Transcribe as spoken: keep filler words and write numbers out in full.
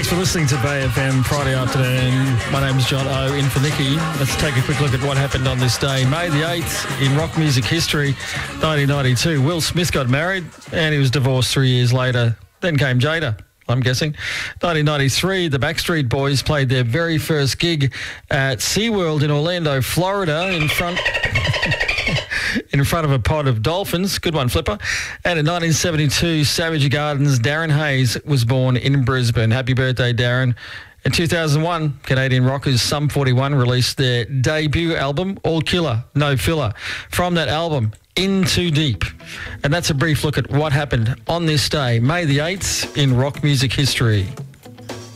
Thanks for listening to Bay F M Friday afternoon. My name's John O, in for Nicky. Let's take a quick look at what happened on this day. May the eighth, in rock music history, nineteen ninety-two, Will Smith got married and he was divorced three years later. Then came Jada, I'm guessing. nineteen ninety-three, the Backstreet Boys played their very first gig at SeaWorld in Orlando, Florida, in front... in front of a pod of dolphins. Good one, Flipper. And in nineteen seventy-two, Savage Garden's Darren Hayes was born in Brisbane. Happy birthday, Darren. In two thousand one, Canadian rockers Sum forty-one released their debut album, All Killer, No Filler. From that album, In Too Deep. And that's a brief look at what happened on this day, May the eighth, in rock music history.